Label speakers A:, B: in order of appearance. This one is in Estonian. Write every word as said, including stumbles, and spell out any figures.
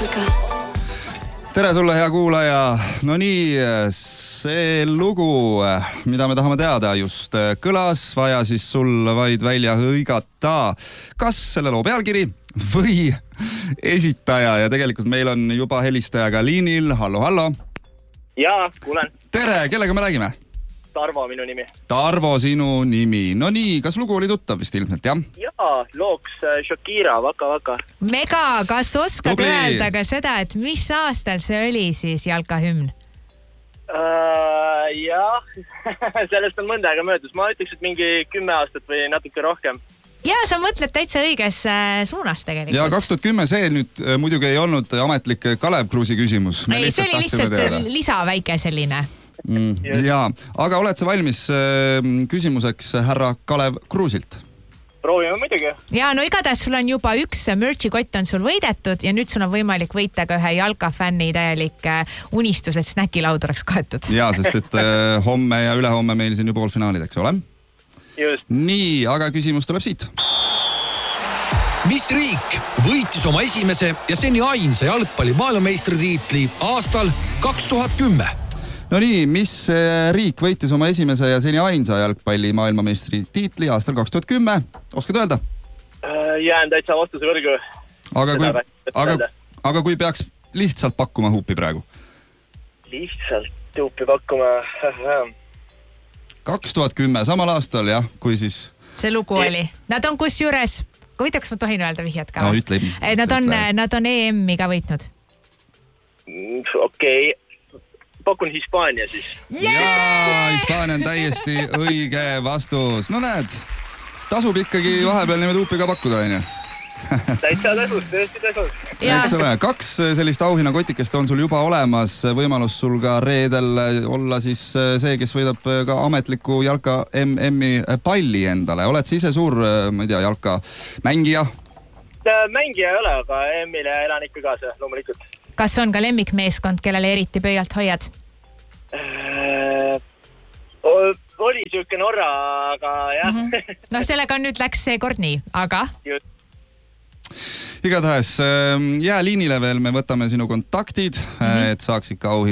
A: Africa.
B: Tere sulle, hea kuulaja. No nii, see lugu, mida me tahame teada, just kõlas, vaja siis sul vaid välja hõigata. Kas selle loo pealkiri või esitaja? Ja tegelikult meil on juba helistajaga liinil. Hallo, hallo.
C: Jaa, kuulen.
B: Tere, kellega me räägime?
C: Tarvo minu nimi.
B: Tarvo sinu nimi. No nii, kas lugu oli tuttav vist ilmselt, jah?
C: Jaa, looks Shakira, Vaka Vaka.
D: Mega, kas oskad Tubli. öelda ka seda, et mis aastal see oli siis jalkahümn?
C: Uh, jah, sellest on mõnda aega möödus. Ma ütleks, et mingi kümme aastat või natuke rohkem.
D: Ja, sa mõtled täitsa õiges suunas tegelikult.
B: Ja kaks tuhat kümme see nüüd muidugi ei olnud ametlik Kalev Kruusi küsimus.
D: Me ei, see oli lihtsalt lisa väike selline.
B: Mm, jaa, aga oled sa valmis äh, küsimuseks härra Kalev Kruusilt?
C: Proovime muidugi.
D: Ja, no igatahes sul on juba üks merchikott on sul võidetud ja nüüd sul on võimalik võita ka ühe jalkafänni täielik unistus, et snäkilaud oleks kaetud.
B: Jaa, sest et äh, homme ja ülehomme meil siin ju poolfinaalid, eks ole?
C: Just.
B: Nii, aga küsimus tuleb siit.
E: Mis riik võitis oma esimese ja seni ainsa jalgpalli maailmameistritiitli aastal kaks tuhat kümme?
B: No nii, mis riik võitis oma esimese ja seni ainsa jalgpalli maailmameistri tiitli aastal kaks tuhat kümme? Oskad öelda?
C: Jään täitsa vastuse võrgu.
B: Aga kui, aga, aga kui peaks lihtsalt pakkuma huupi praegu?
C: Lihtsalt huupi pakkuma?
B: kaks tuhat kümme, samal aastal, jah, kui siis...
D: See lugu oli. Nad on kus juures, kui võitaks ma tohin öelda vihjad ka?
B: No ütle.
D: Nad on, nad on E M-i ka võitnud.
C: Okei. Okay. Pakun Hispaania siis.
B: Yeah! Jaa, Hispaania on täiesti õige vastus. No näed, tasub ikkagi vahepeal nimed huupi ka pakkuda, on ju?
C: Täitsa tasus, tõesti tasus.
B: Eks ole, kaks sellist auhinnakotikest on sul juba olemas. Võimalus sul ka reedel olla siis see, kes võidab ka ametliku jalka M M-i palli endale. Oled sa ise suur, ma ei tea, jalka mängija?
C: Mängija ei ole, aga M-ile elan ikka kaasa, loomulikult.
D: Kas on ka lemmikmeeskond, kellele eriti pöialt hoiad?
C: Äh, oli siuke Norra, aga jah.
D: Mm-hmm. No sellega nüüd läks see kord nii, aga?
C: Just.
B: Igatahes jää liinile veel, me võtame sinu kontaktid, mm-hmm. et saaks ikka auhinna.